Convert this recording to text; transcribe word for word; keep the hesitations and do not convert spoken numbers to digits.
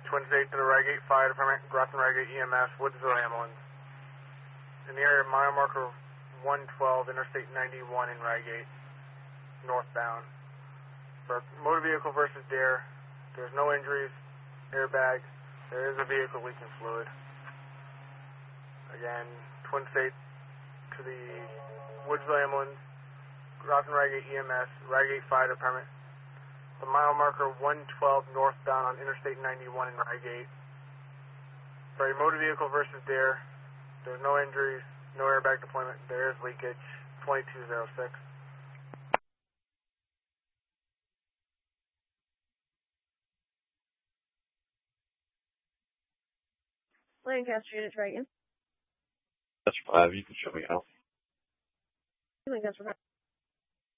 Twin State to the Rygate Fire Department, Grafton Rygate E M S, Woodsville ambulance. In the area, mile marker one twelve, Interstate ninety-one in Rygate, northbound. For motor vehicle versus dare, there's no injuries, airbag, there is a vehicle leaking fluid. Again, Twin State to the Woodsville ambulance, Grafton Rygate E M S, Rygate Fire Department. The mile marker one twelve northbound on Interstate ninety-one in Rygate. For a motor vehicle versus dare, there's no injuries, no airbag deployment, there is leakage, twenty-two oh six. Lancaster Unit Triton. That's five, you can show me out. Lancaster